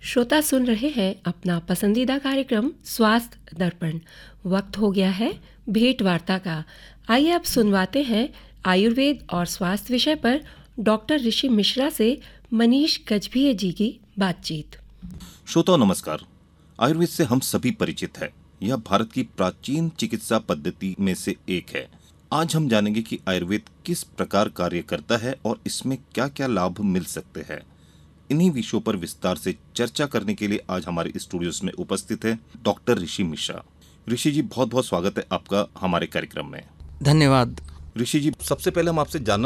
श्रोता सुन रहे हैं अपना पसंदीदा कार्यक्रम स्वास्थ्य दर्पण। वक्त हो गया है भेंट वार्ता का। आइए अब सुनवाते हैं आयुर्वेद और स्वास्थ्य विषय पर डॉक्टर ऋषि मिश्रा से मनीष गजभिये जी की बातचीत। श्रोताओं नमस्कार। आयुर्वेद से हम सभी परिचित हैं। यह भारत की प्राचीन चिकित्सा पद्धति में से एक है। आज हम जानेंगे कि आयुर्वेद किस प्रकार कार्य करता है और इसमें क्या क्या लाभ मिल सकते हैं। इन्हीं विषयों पर विस्तार से चर्चा करने के लिए आज हमारे स्टूडियोज में उपस्थित है डॉक्टर ऋषि मिश्रा। ऋषि जी, बहुत बहुत स्वागत है आपका हमारे कार्यक्रम में। धन्यवाद। ऋषि जी, सबसे पहले हम आपसे जानना